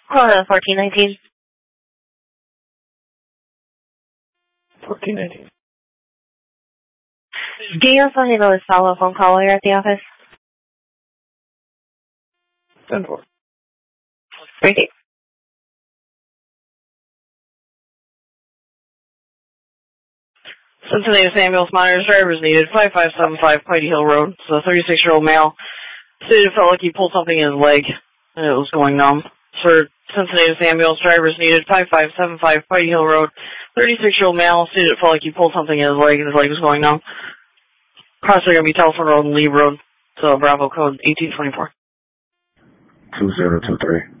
1419. 1419. Can you also handle this telephone call while you're at the office? 10-4. Thank you. Cincinnati ambulance monitors drivers needed. 5575 Whitey Hill Road. So a 36-year-old male stated it felt like he pulled something in his leg and it was going numb. For Cincinnati ambulance drivers needed. 5575 Whitey Hill Road. 36-year-old male stated it felt like he pulled something in his leg and his leg was going numb. Crossing going to be Telephone Road and Lee Road. So Bravo code 1824. 2023.